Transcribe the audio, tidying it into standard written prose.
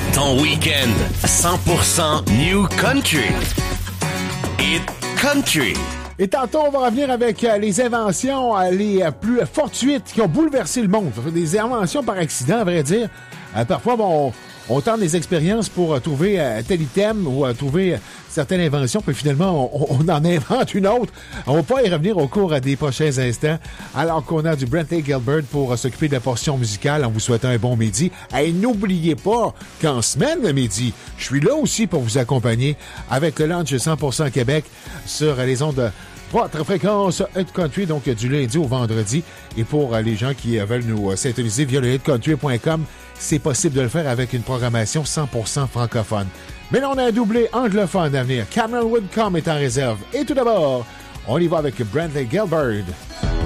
Ton week-end 100% New Country. Hit Country. Et tantôt, on va revenir avec les inventions les plus fortuites qui ont bouleversé le monde. Des inventions par accident, à vrai dire. Parfois, bon, on tente des expériences pour trouver tel item ou trouver certaines inventions, puis finalement, on en invente une autre. On va pas y revenir au cours des prochains instants, alors qu'on a du Brantley Gilbert pour s'occuper de la portion musicale en vous souhaitant un bon midi. Et n'oubliez pas qu'en semaine, le midi, je suis là aussi pour vous accompagner avec le lunch 100% Québec sur les ondes de votre fréquence Hit Country, donc du lundi au vendredi. Et pour les gens qui veulent nous syntoniser via le hitcountry.com, c'est possible de le faire avec une programmation 100% francophone. Mais là, on a un doublé anglophone à venir. Cameron Woodcomb est en réserve. Et tout d'abord, on y va avec Brantley Gilbert.